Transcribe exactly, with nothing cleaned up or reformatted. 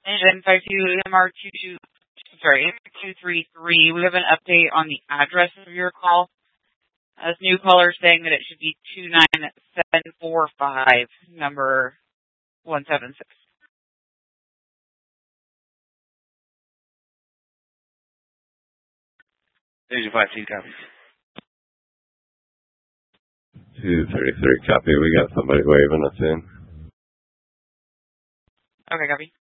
And five two M R two two, sorry, two three three. We have an update on the address of your call. As new caller saying that it should be two nine seven four five, number one seven six. Agent five two, copy. two thirty-three, copy. We got somebody waving us in. Okay, copy.